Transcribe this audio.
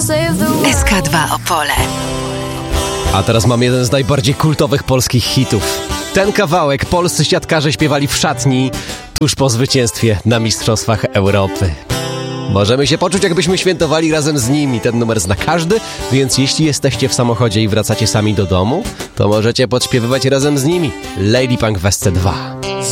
SK2 Opole. A teraz mam jeden z najbardziej kultowych polskich hitów. Ten kawałek polscy siatkarze śpiewali w szatni tuż po zwycięstwie na Mistrzostwach Europy. Możemy się poczuć, jakbyśmy świętowali razem z nimi. Ten numer zna każdy, więc jeśli jesteście w samochodzie i wracacie sami do domu, to możecie podśpiewywać razem z nimi. Lady Punk w SC2.